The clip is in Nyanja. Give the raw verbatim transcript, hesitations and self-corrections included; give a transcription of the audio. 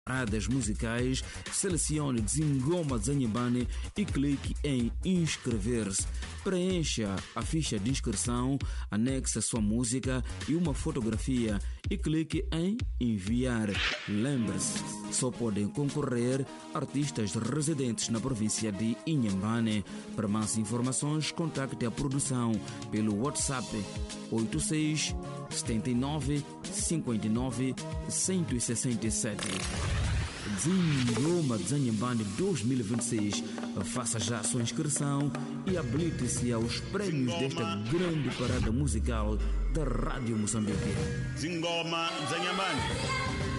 paradas musicais, selecione Dzingoma Dzanyembane e clique em inscrever-se. Preencha a ficha de inscrição, anexe sua música e uma fotografia e clique em enviar. Lembre-se, só podem concorrer artistas residentes na província de Inhambane. Para mais informações, contacte a produção pelo WhatsApp oito seis sete nove cinco nove um seis sete. Dzingoma Dzanyembane dois mil e vinte e seis. Faça já a sua inscrição e habilite-se aos prémios desta grande parada musical da Rádio Moçambique. Dzingoma Dzanyembane.